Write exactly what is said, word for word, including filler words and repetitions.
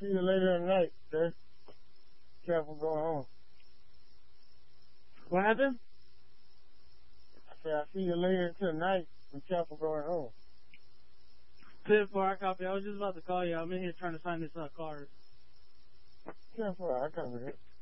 see you later tonight, sir. Careful going home. What happened? I said, I'll see you later tonight. Be careful going home. ten four, I copy. I was just about to call you. I'm in here trying to sign this uh, card. Careful, I cover it.